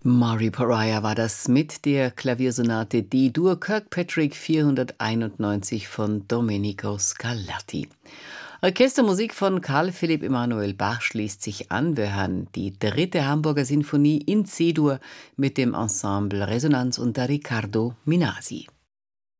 Maury Pariah war das mit der Klaviersonate D-Dur Kirkpatrick 491 von Domenico Scarlatti. Orchestermusik von Carl Philipp Emanuel Bach schließt sich an. Wir hören die dritte Hamburger Sinfonie in C-Dur mit dem Ensemble Resonanz unter Riccardo Minasi.